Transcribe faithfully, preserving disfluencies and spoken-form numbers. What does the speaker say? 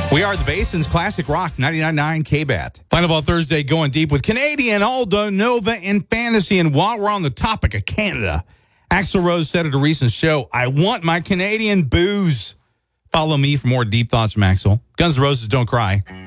We are the Basin's Classic Rock ninety-nine point nine K B A T. Final Ball Thursday going deep with Canadian Aldo Nova and Fantasy. And while we're on the topic of Canada, Axl Rose said at a recent show, I want my Canadian booze. Follow me for more deep thoughts from Axl. Guns N' Roses Don't Cry.